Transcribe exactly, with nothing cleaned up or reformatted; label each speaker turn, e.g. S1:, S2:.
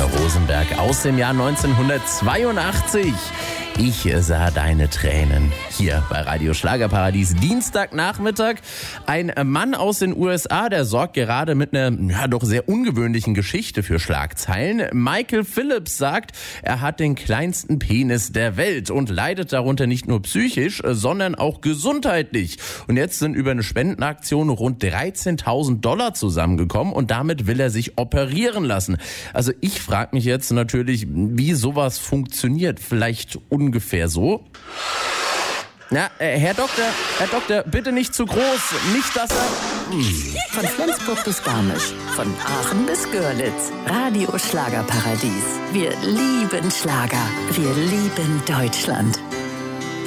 S1: Rosenberg aus dem Jahr neunzehnhundertzweiundachtzig. Ich sah deine Tränen hier bei Radio Schlagerparadies. Dienstagnachmittag. Ein Mann aus den U S A, der sorgt gerade mit einer ja, doch sehr ungewöhnlichen Geschichte für Schlagzeilen. Michael Phillips sagt, er hat den kleinsten Penis der Welt und leidet darunter nicht nur psychisch, sondern auch gesundheitlich. Und jetzt sind über eine Spendenaktion rund dreizehntausend Dollar zusammengekommen und damit will er sich operieren lassen. Also ich frage mich jetzt natürlich, wie sowas funktioniert. Vielleicht ungefähr so. Na, äh, Herr Doktor, Herr Doktor, bitte nicht zu groß. Nicht, dass er... Hm.
S2: Von Flensburg bis Garmisch, von Aachen bis Görlitz. Radio Schlagerparadies. Wir lieben Schlager. Wir lieben Deutschland.